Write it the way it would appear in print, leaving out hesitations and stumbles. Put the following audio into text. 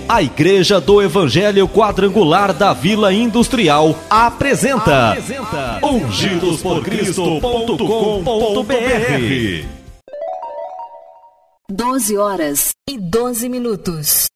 A Igreja do Evangelho Quadrangular da Vila Industrial apresenta ungidosporcristo.com.br. 12 horas e 12 minutos.